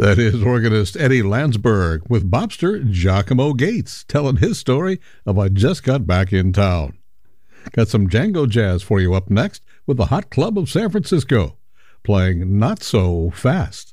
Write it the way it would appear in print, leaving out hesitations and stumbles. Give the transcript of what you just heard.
That is organist Eddie Landsberg with bobster Giacomo Gates telling his story of I Just Got Back in Town. Got some Django Jazz for you up next with the Hot Club of San Francisco, playing Not So Fast.